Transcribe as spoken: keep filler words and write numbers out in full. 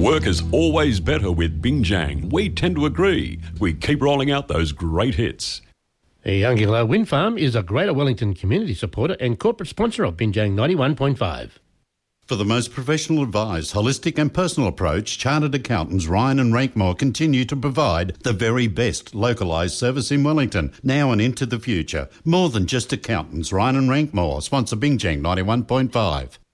Work is always better with Bingjang. We tend to agree. We keep rolling out those great hits. Younginglow Wind Farm is a Greater Wellington community supporter and corporate sponsor of Bingjang ninety-one point five. For the most professional advised, holistic and personal approach, Chartered Accountants Ryan and Rankmore continue to provide the very best localised service in Wellington, now and into the future. More than just accountants, Ryan and Rankmore sponsor Bingjang ninety-one point five.